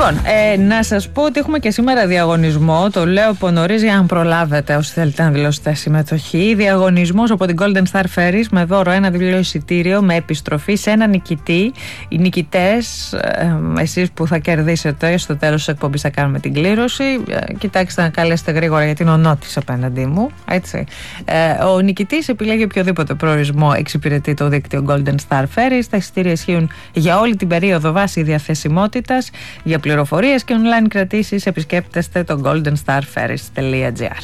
Λοιπόν, να σας πω ότι έχουμε και σήμερα διαγωνισμό. Το λέω από νωρίς για να προλάβετε όσοι θέλετε να δηλώσετε συμμετοχή. Διαγωνισμός από την Golden Star Ferries με δώρο ένα βιβλίο εισιτήριο με επιστροφή σε ένα νικητή. Οι νικητές, εσείς που θα κερδίσετε στο τέλος της εκπομπής, θα κάνουμε την κλήρωση. Κοιτάξτε να καλέσετε γρήγορα γιατί είναι ο Νότης απέναντί μου. Έτσι. Ο νικητής επιλέγει οποιοδήποτε προορισμό εξυπηρετεί το δίκτυο Golden Star Ferries. Τα εισιτήρια ισχύουν για όλη την περίοδο βάση διαθεσιμότητας. Για πληροφορίες και online κρατήσεις επισκέπτεστε το goldenstarferries.gr.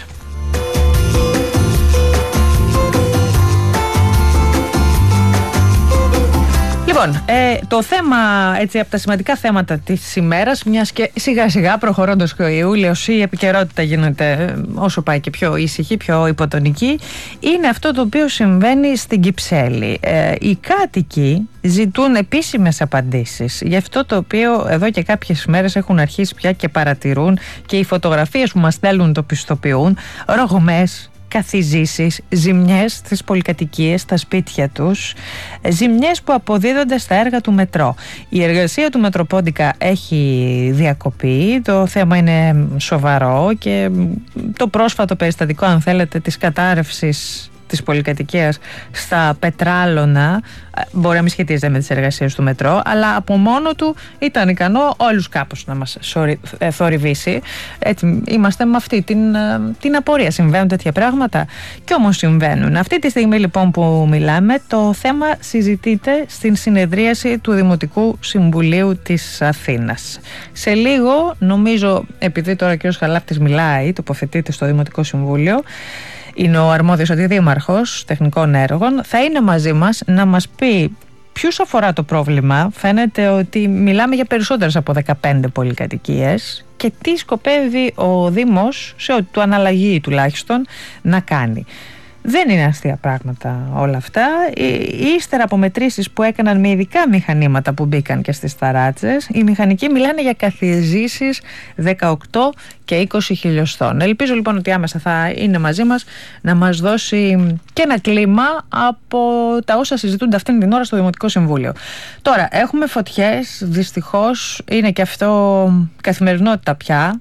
Λοιπόν, το θέμα, έτσι, από τα σημαντικά θέματα της ημέρας, μιας και σιγά σιγά προχωρώντας και ο Ιούλιος η επικαιρότητα γίνεται όσο πάει και πιο ήσυχη, πιο υποτονική, είναι αυτό το οποίο συμβαίνει στην Κυψέλη. Οι κάτοικοι ζητούν επίσημες απαντήσεις για αυτό το οποίο εδώ και κάποιες μέρες έχουν αρχίσει πια και παρατηρούν, και οι φωτογραφίες που μας στέλνουν το πιστοποιούν: ρογμές, καθιζήσεις, ζημιές στις πολυκατοικίες, στα σπίτια τους, ζημιές που αποδίδονται στα έργα του μετρό. Η εργασία του Μετροπόντικα έχει διακοπεί, το θέμα είναι σοβαρό και το πρόσφατο περιστατικό, αν θέλετε, της κατάρρευσης της πολυκατοικίας στα Πετράλωνα μπορεί να μην σχετίζεται με τις εργασίες του μετρό, αλλά από μόνο του ήταν ικανό όλους κάπως να μας θορυβήσει. Έτσι είμαστε με αυτή την απορία. Συμβαίνουν τέτοια πράγματα? Κι όμως συμβαίνουν. Αυτή τη στιγμή λοιπόν που μιλάμε, το θέμα συζητείται στην συνεδρίαση του Δημοτικού Συμβουλίου της Αθήνας. Σε λίγο, νομίζω, επειδή τώρα ο κ. Χαλάφτης μιλάει, τοποθετείται στο Δημοτικό Συμβούλιο, είναι ο αρμόδιος αντιδήμαρχος τεχνικών έργων, θα είναι μαζί μας να μας πει ποιους αφορά το πρόβλημα. Φαίνεται ότι μιλάμε για περισσότερες από 15 πολυκατοικίες και τι σκοπεύει ο Δήμος, σε ό,τι του αναλλαγεί τουλάχιστον, να κάνει. Δεν είναι αστεία πράγματα όλα αυτά. Ύστερα από μετρήσεις που έκαναν με ειδικά μηχανήματα που μπήκαν και στις ταράτσες, οι μηχανικοί μιλάνε για καθιζήσεις 18 και 20 χιλιοστών. Ελπίζω λοιπόν ότι άμεσα θα είναι μαζί μας να μας δώσει και ένα κλίμα από τα όσα συζητούνται αυτήν την ώρα στο Δημοτικό Συμβούλιο. Τώρα, έχουμε φωτιές, δυστυχώς είναι και αυτό καθημερινότητα πια.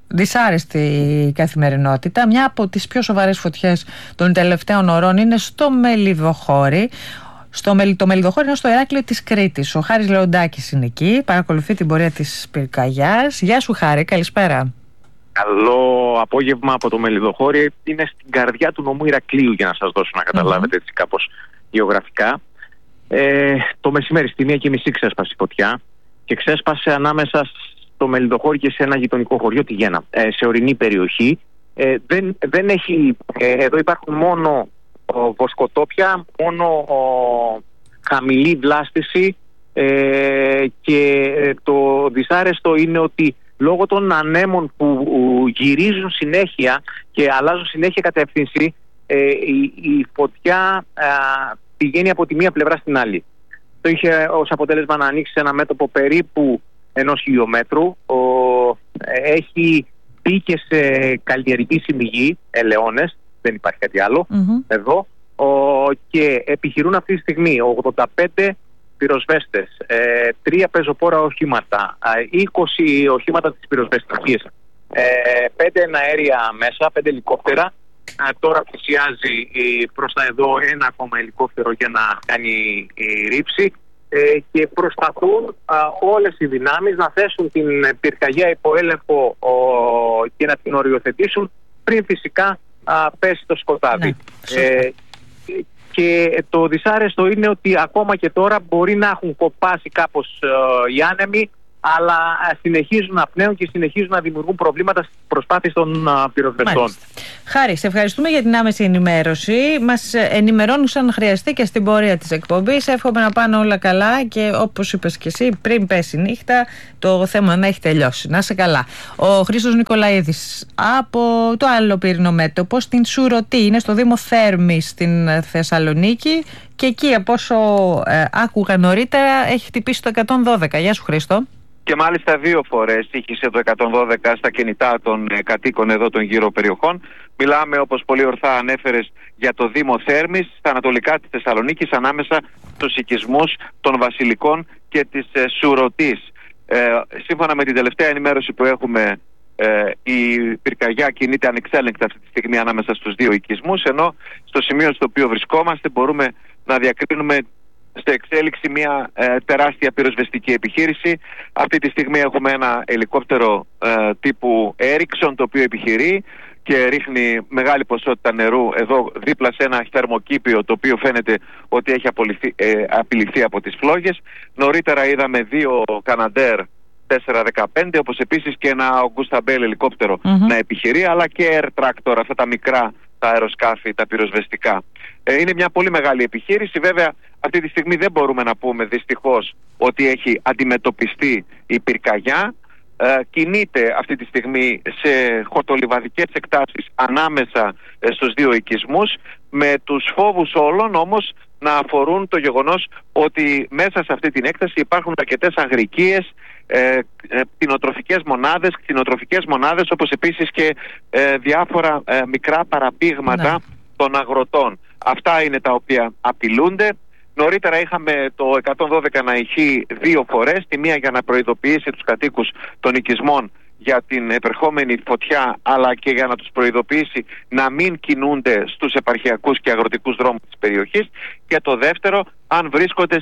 Δυσάρεστη καθημερινότητα. Μια από τις πιο σοβαρές φωτιές των τελευταίων ωρών είναι στο Μελιδοχώρι. Το Μελιδοχώρι είναι στο Ηράκλειο της Κρήτης. Ο Χάρης Λεοντάκης είναι εκεί, παρακολουθεί την πορεία της πυρκαγιάς. Γεια σου Χάρη, καλησπέρα. Καλό απόγευμα από το Μελιδοχώρι. Είναι στην καρδιά του νομού Ηρακλείου, για να σας δώσω να καταλάβετε έτσι κάπως γεωγραφικά. Το μεσημέρι στη 1:30 ξέσπασε η φωτιά και ξέσπασε ανάμεσα στο Μελιδοχώρι και σε ένα γειτονικό χωριό, τη Γέννα, σε ορεινή περιοχή. Δεν έχει, εδώ υπάρχουν μόνο βοσκοτόπια, μόνο χαμηλή βλάστηση, και το δυσάρεστο είναι ότι λόγω των ανέμων που γυρίζουν συνέχεια και αλλάζουν συνέχεια κατεύθυνση, η φωτιά πηγαίνει από τη μία πλευρά στην άλλη. Το είχε ως αποτέλεσμα να ανοίξει ένα μέτωπο περίπου 1 χιλιόμετρου. Έχει μπει και σε καλλιεργική συμμιγή, ελαιώνες, δεν υπάρχει κάτι άλλο εδώ, και επιχειρούν αυτή τη στιγμή 85 πυροσβέστες, 3 πεζοπόρα οχήματα, 20 οχήματα της πυροσβεστικής, 5 εναέρια μέσα, 5 ελικόπτερα. Τώρα πλησιάζει προς τα εδώ ένα ακόμα ελικόπτερο για να κάνει ρήψη, και προσπαθούν όλες οι δυνάμεις να θέσουν την πυρκαγιά υπό έλεγχο και να την οριοθετήσουν πριν φυσικά πέσει το σκοτάδι. Και το δυσάρεστο είναι ότι ακόμα και τώρα μπορεί να έχουν κοπάσει κάπως οι άνεμοι, αλλά συνεχίζουν να πνέουν και συνεχίζουν να δημιουργούν προβλήματα στις προσπάθειες των πυροσβεστών. Χάρη, σε ευχαριστούμε για την άμεση ενημέρωση. Μας ενημερώνουν αν χρειαστεί και στην πορεία της εκπομπής. Εύχομαι να πάνε όλα καλά και όπως είπες και εσύ, πριν πέσει η νύχτα, το θέμα να έχει τελειώσει. Να είσαι καλά. Ο Χρήστος Νικολαίδης από το άλλο πυρηνό μέτωπο, στην Σουρωτή, είναι στο Δήμο Θέρμης στην Θεσσαλονίκη, και εκεί, από όσο άκουγα νωρίτερα, έχει χτυπήσει το 112. Γεια σου Χρήστο. Και μάλιστα 2 φορές τύχησε το 112 στα κινητά των κατοίκων εδώ των γύρω περιοχών. Μιλάμε, όπως πολύ ορθά ανέφερες, για το Δήμο Θέρμης, στα ανατολικά της Θεσσαλονίκης, ανάμεσα στους οικισμούς των Βασιλικών και της Σουρωτής. Σύμφωνα με την τελευταία ενημέρωση που έχουμε, η πυρκαγιά κινείται ανεξέλεγκτα αυτή τη στιγμή ανάμεσα στους δύο οικισμούς, ενώ στο σημείο στο οποίο βρισκόμαστε μπορούμε να διακρίνουμε σε εξέλιξη μια τεράστια πυροσβεστική επιχείρηση. Αυτή τη στιγμή έχουμε ένα ελικόπτερο τύπου Ericsson, το οποίο επιχειρεί και ρίχνει μεγάλη ποσότητα νερού εδώ δίπλα σε ένα θερμοκήπιο, το οποίο φαίνεται ότι έχει απειληθεί από τις φλόγες. Νωρίτερα είδαμε 2 Canadair 415, όπως επίσης και ένα Augusta Bell ελικόπτερο να επιχειρεί, αλλά και Air Tractor, αυτά τα μικρά, τα αεροσκάφη, τα πυροσβεστικά. Είναι μια πολύ μεγάλη επιχείρηση. Βέβαια, αυτή τη στιγμή δεν μπορούμε να πούμε δυστυχώς ότι έχει αντιμετωπιστεί η πυρκαγιά. Κινείται αυτή τη στιγμή σε χορτολιβαδικές εκτάσεις ανάμεσα στους δύο οικισμούς, με τους φόβους όλων όμως να αφορούν το γεγονός ότι μέσα σε αυτή την έκταση υπάρχουν αρκετές αγρικίες, κτηνοτροφικές μονάδες, όπως επίσης και διάφορα μικρά παραπήγματα των αγροτών. Αυτά είναι τα οποία απειλούνται. Νωρίτερα είχαμε το 112 να ηχεί 2 φορές, τη μία για να προειδοποιήσει τους κατοίκους των οικισμών για την επερχόμενη φωτιά, αλλά και για να τους προειδοποιήσει να μην κινούνται στους επαρχιακούς και αγροτικούς δρόμους της περιοχής, και το δεύτερο, αν βρίσκονται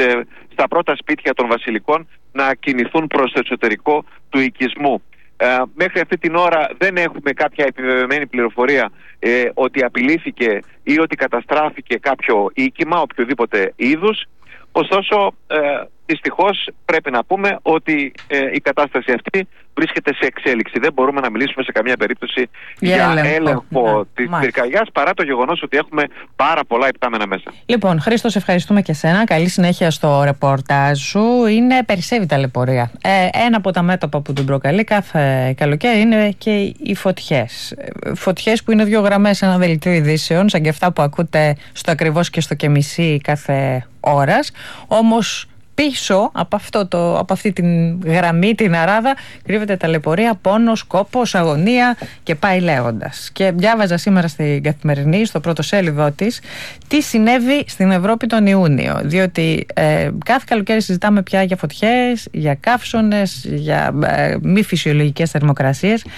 στα πρώτα σπίτια των βασιλικών, να κινηθούν προς το εσωτερικό του οικισμού. Μέχρι αυτή την ώρα δεν έχουμε κάποια επιβεβαιωμένη πληροφορία ότι απειλήθηκε ή ότι καταστράφηκε κάποιο οίκημα οποιοδήποτε είδους. Ωστόσο, δυστυχώς πρέπει να πούμε ότι η κατάσταση αυτή βρίσκεται σε εξέλιξη. Δεν μπορούμε να μιλήσουμε σε καμία περίπτωση για έλεγχο της πυρκαγιάς, παρά το γεγονός ότι έχουμε πάρα πολλά υπτάμενα μέσα. Λοιπόν, Χρήστο, σε ευχαριστούμε και σένα. Καλή συνέχεια στο ρεπορτάζ σου. Περισσεύει η ταλαιπωρία. Ένα από τα μέτωπα που την προκαλεί κάθε καλοκαίρι είναι και οι φωτιές. Φωτιές που είναι 2 γραμμές σε ένα δελτίο ειδήσεων, σαν και αυτά που ακούτε στο Ακριβώς και στο Κεμισή κάθε ώρας. Όμως πίσω από αυτή την γραμμή, την αράδα, κρύβεται ταλαιπωρία, πόνος, κόπος, αγωνία και πάει λέγοντας. Και διάβαζα σήμερα στην Καθημερινή, στο πρώτο σέλιδο της, τι συνέβη στην Ευρώπη τον Ιούνιο. Διότι κάθε καλοκαίρι συζητάμε πια για φωτιές, για καύσωνες, για μη φυσιολογικές θερμοκρασίες.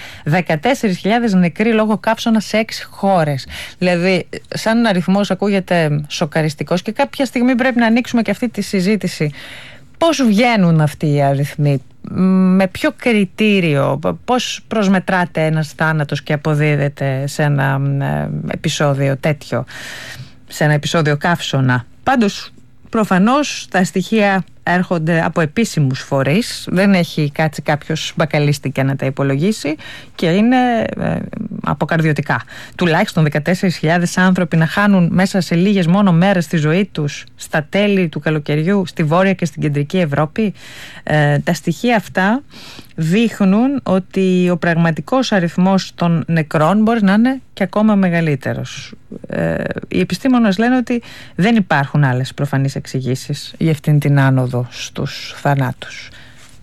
14.000 νεκροί λόγω καύσωνα σε 6 χώρες. Δηλαδή, σαν αριθμός ακούγεται σοκαριστικός, και κάποια στιγμή πρέπει να ανοίξουμε και αυτή τη συζήτηση. Πώς βγαίνουν αυτοί οι αριθμοί, με ποιο κριτήριο, πώς προσμετράται ένας θάνατος και αποδίδεται σε ένα επεισόδιο τέτοιο, σε ένα επεισόδιο καύσωνα? Πάντως, προφανώς τα στοιχεία έρχονται από επίσημους φορείς, δεν έχει κάτσει κάποιος μπακαλίστηκε να τα υπολογίσει, και είναι αποκαρδιωτικά. Τουλάχιστον 14.000 άνθρωποι να χάνουν μέσα σε λίγες μόνο μέρες τη ζωή τους στα τέλη του καλοκαιριού στη Βόρεια και στην Κεντρική Ευρώπη. Τα στοιχεία αυτά δείχνουν ότι ο πραγματικός αριθμός των νεκρών μπορεί να είναι και ακόμα μεγαλύτερος. Οι επιστήμονες λένε ότι δεν υπάρχουν άλλες προφανείς εξηγήσεις για αυτήν την άνοδο στους θανάτους.